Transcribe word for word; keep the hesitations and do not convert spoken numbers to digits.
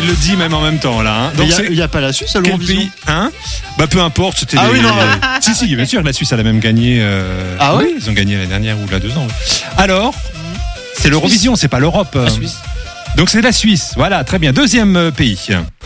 il le dit même en même temps là. Hein. Donc il n'y a, a pas la Suisse à l'Eurovision. Quel pays hein Bah peu importe. C'était ah les... oui non. si si bien sûr la Suisse elle a même gagné. Euh... Ah oui, ils ont gagné l'année dernière ou là deux ans. Alors c'est l'Eurovision, c'est pas l'Europe. La Suisse. Donc c'est la Suisse. Voilà très bien. Deuxième pays.